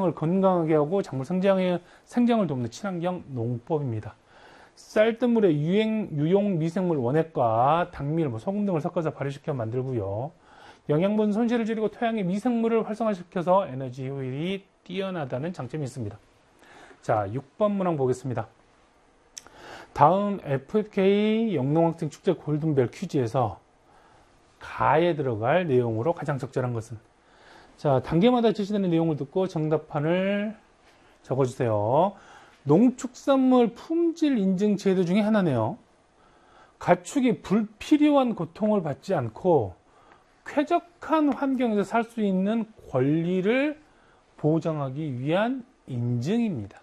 생명을 건강하게 하고 작물 생장을 돕는 친환경 농법입니다. 쌀뜨물에 유용 미생물 원액과 당밀, 소금 등을 섞어서 발효시켜 만들고요. 영양분 손실을 줄이고 토양의 미생물을 활성화시켜서 에너지 효율이 뛰어나다는 장점이 있습니다. 자, 6번 문항 보겠습니다. 다음 FFK 영농학생 축제 골든벨 퀴즈에서 가에 들어갈 내용으로 가장 적절한 것은? 자, 단계마다 제시되는 내용을 듣고 정답판을 적어주세요. 농축산물 품질 인증 제도 중에 하나네요. 가축이 불필요한 고통을 받지 않고 쾌적한 환경에서 살 수 있는 권리를 보장하기 위한 인증입니다.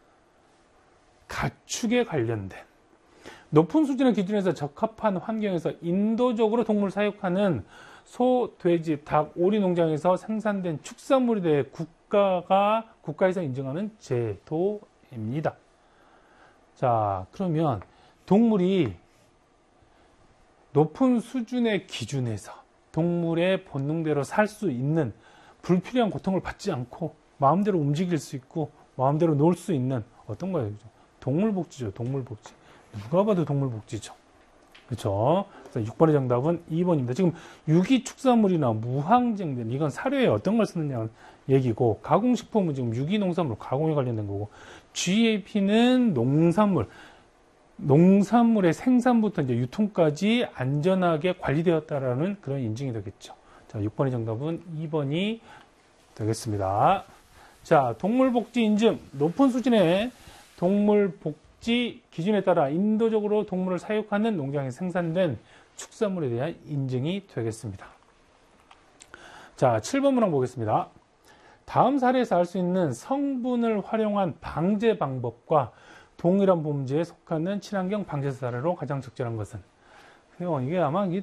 가축에 관련된 높은 수준의 기준에서 적합한 환경에서 인도적으로 동물을 사육하는 소, 돼지, 닭, 오리 농장에서 생산된 축산물에 대해 국가에서 인증하는 제도입니다. 자, 그러면 동물이 높은 수준의 기준에서 동물의 본능대로 살 수 있는, 불필요한 고통을 받지 않고 마음대로 움직일 수 있고 마음대로 놀 수 있는 어떤 거예요? 동물복지죠. 동물복지. 누가 봐도 동물복지죠. 그렇죠? 그래서 6번의 정답은 2번입니다. 지금 유기축산물이나 무항쟁된, 이건 사료에 어떤 걸 쓰느냐는 얘기고, 가공식품은 지금 유기농산물 가공에 관련된 거고, GAP는 농산물의 생산부터 이제 유통까지 안전하게 관리되었다라는 그런 인증이 되겠죠. 자, 6번의 정답은 2번이 되겠습니다. 자, 동물복지 인증. 높은 수준의 동물복지 기준에 따라 인도적으로 동물을 사육하는 농장에 생산된 축산물에 대한 인증이 되겠습니다. 자, 7번 문항 보겠습니다. 다음 사례에서 알 수 있는 성분을 활용한 방제 방법과 동일한 범죄에 속하는 친환경 방제 사례로 가장 적절한 것은? 이게 아마 이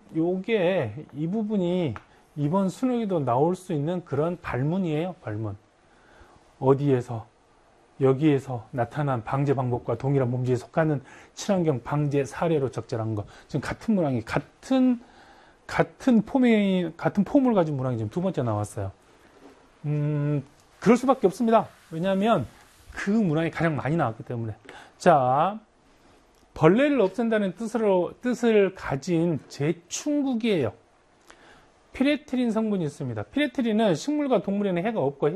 부분이 이번 수능에도 나올 수 있는 그런 발문이에요. 발문. 어디에서, 여기에서 나타난 방제 방법과 동일한 범죄에 속하는 친환경 방제 사례로 적절한 것. 지금 같은 문항이, 같은 폼을 가진 문항이 지금 두 번째 나왔어요. 그럴 수밖에 없습니다. 왜냐하면 그 문항이 가장 많이 나왔기 때문에. 자, 벌레를 없앤다는 뜻을 가진 제충국이에요. 피레트린 성분이 있습니다. 피레트린은 식물과 동물에는 해가 없고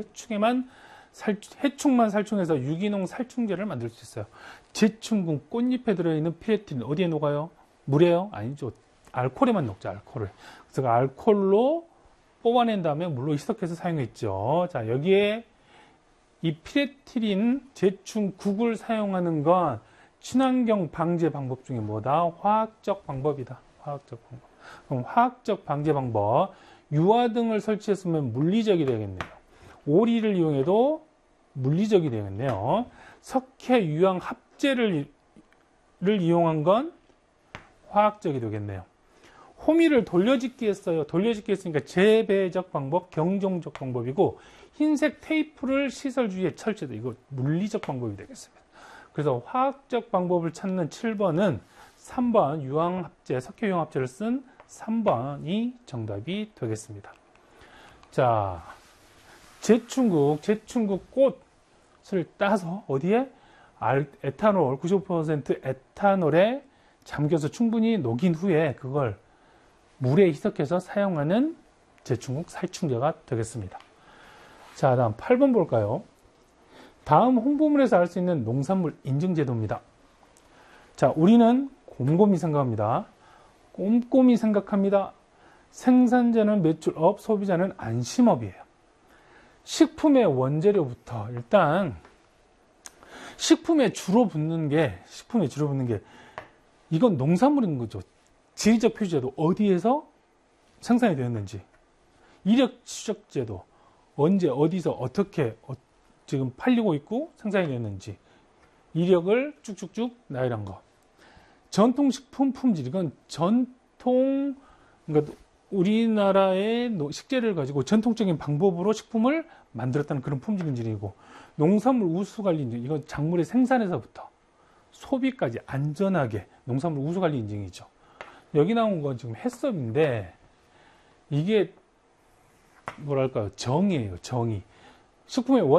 해충만 살충해서 유기농 살충제를 만들 수 있어요. 제충국 꽃잎에 들어있는 피레트린 어디에 녹아요? 물에요? 아니죠. 알코올에만 녹죠. 알코올을. 그래서 알코올로 뽑아낸 다음에 물로 희석해서 사용했죠. 자, 여기에 이 피레트린 제충국을 사용하는 건 친환경 방제 방법 중에 뭐다? 화학적 방법이다. 화학적 방법. 그럼 화학적 방제 방법. 유화 등을 설치했으면 물리적이 되겠네요. 오리를 이용해도 물리적이 되겠네요. 석회 유황 합제를 이용한 건 화학적이 되겠네요. 호미를 돌려짓기 했어요. 돌려짓기 했으니까 재배적 방법, 경종적 방법이고, 흰색 테이프를 시설 주위에 설치했다. 이거 물리적 방법이 되겠습니다. 그래서 화학적 방법을 찾는 7번은 3번 유황합제, 석회 유황합제를 쓴 3번이 정답이 되겠습니다. 자, 제충국 꽃을 따서 어디에? 에탄올, 95% 에탄올에 잠겨서 충분히 녹인 후에 그걸 물에 희석해서 사용하는 제충국 살충제가 되겠습니다. 자, 다음 8번 볼까요? 다음 홍보물에서 알 수 있는 농산물 인증제도입니다. 자, 우리는 곰곰이 생각합니다. 꼼꼼히 생각합니다. 생산자는 매출업, 소비자는 안심업이에요. 식품의 원재료부터 일단 식품에 주로 붙는 게 이건 농산물인 거죠. 지리적 표시제도 어디에서 생산이 되었는지, 이력 추적제도 언제 어디서 어떻게 지금 팔리고 있고 생산이 되었는지, 이력을 쭉쭉쭉 나열한 거. 전통식품 품질, 이건 그러니까 우리나라의 식재를 가지고 전통적인 방법으로 식품을 만들었다는 그런 품질 인증이고, 농산물 우수관리 인증, 이건 작물의 생산에서부터 소비까지 안전하게 농산물 우수관리 인증이죠. 여기 나온 건 지금 해썹인데, 이게 뭐랄까요, 정의예요. 정의. 식품의